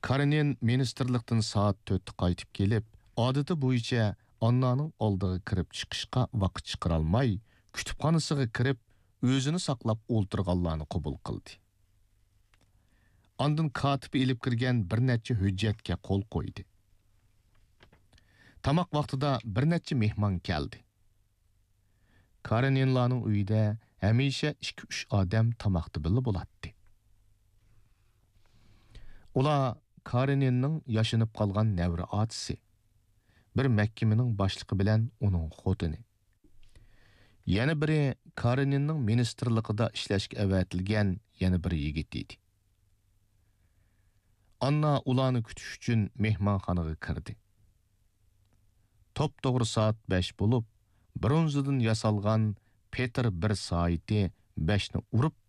Karenin ministerlikten saat 4'te qaytib kelib, adeti bo'yicha Annaning oldiga kirib chiqishga vaqt chiqarolmay, kutubxonasiga kirib, o'zini saqlab o'ltirganlarni qabul qildi. Ondan katib elib kirgan bir necha hujjatga qo'l qo'ydi. Tamoq vaqtida bir necha mehmon keldi. Kareninlarning uyida hamisha 2-3 odam tamoqda birga bo'ladi. Ular Kareninning yaşanıp qalğan nəvri atisi, bir məhkəmənin başlığı bilən onun xotini. Yana biri Kareninning ministerliğida işləşkə əvətilgən yana bir yigit idi. Anna ularni kutish uchun mehmonxonaga kirdi. Top-to'g'ri soat 5 bo'lib, bronzadan yasalgan Peter bir soati 5 ni urib